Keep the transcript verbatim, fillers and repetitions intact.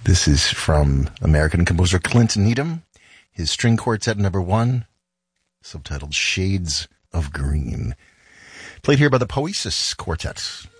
This is from American composer Clint Needham, his string quartet number one, subtitled Shades of Green. Played here by the Poesis Quartet.